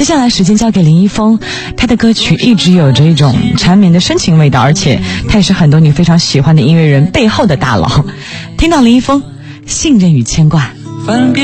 下来时间交给林一峰，他的歌曲一直有着一种缠绵的深情味道，而且他也是很多你非常喜欢的音乐人背后的大佬。听到林一峰，信任与牵挂。 翻遍